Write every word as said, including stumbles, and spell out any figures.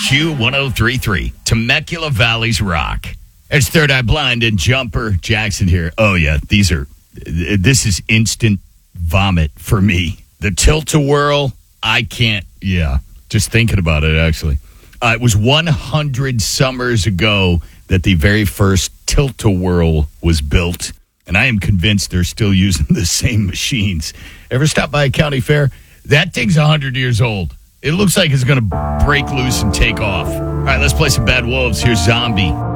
Q one oh three point three, Temecula Valley's Rock. It's Third Eye Blind and Jumper Jackson here. Oh, yeah, these are, this is instant vomit for me. The Tilt-A-Whirl, I can't, yeah, just thinking about it, actually. Uh, it was one hundred summers ago that the very first Tilt-A-Whirl was built, and I am convinced they're still using the same machines. Ever stop by a county fair? That thing's one hundred years old. It looks like it's going to break loose and take off. All right, let's play some Bad Wolves. Here's Zombie.